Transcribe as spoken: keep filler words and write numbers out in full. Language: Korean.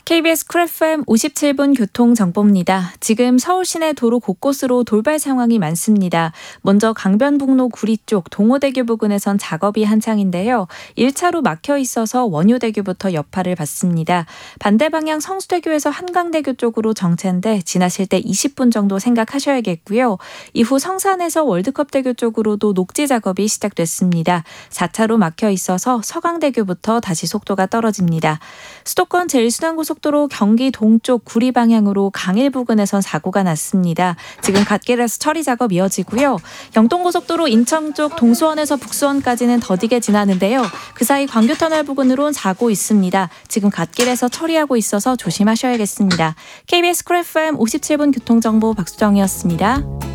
케이비에스 쿨 에프엠 오십칠 분 교통정보입니다. 지금 서울 시내 도로 곳곳으로 돌발 상황이 많습니다. 먼저 강변북로 구리 쪽 동호대교 부근에선 작업이 한창인데요. 일 차로 막혀 있어서 원효대교부터 여파를 받습니다. 반대 방향 성수대교에서 한강대교 쪽으로 정체인데 지나실 때 이십 분 정도 생각하셔야겠고요. 이후 성산에서 월드컵대교 쪽으로도 녹지 작업이 시작됐습니다. 사 차로 막혀 있어서 서강대교부터 다시 속도가 떨어집니다. 수도권 제일순환고속도로 경기 동쪽 구리 방향으로 강일 부근에선 사고가 났습니다. 지금 갓길에서 처리 작업 이어지고요. 영동고속도로 인천 쪽 동수원에서 북수원까지는 더디게 지나는데요. 그 사이 광교터널 부근으론 사고 있습니다. 지금 갓길에서 처리하고 있어서 조심하셔야겠습니다. 케이비에스 쿨 에프엠 오십칠 분 교통정보 박수정이었습니다.